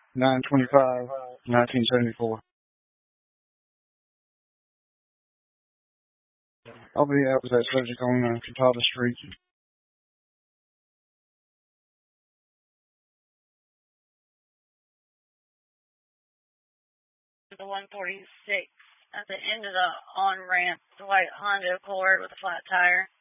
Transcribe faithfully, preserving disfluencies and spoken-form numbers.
nine twenty-five, nineteen seventy-four. I'll be out with that subject on uh, Catawba Street. The one forty-six at the end of the on-ramp, the white Honda Accord with a flat tire.